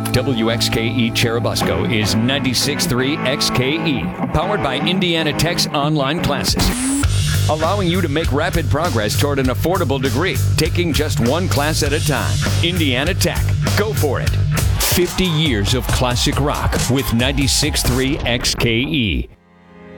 WXKE Cherubusco is 96.3 XKE, powered by Indiana Tech's online classes, allowing you to make rapid progress toward an affordable degree, taking just one class at a time. Indiana Tech. Go for it. 50 years of classic rock with 96.3 XKE.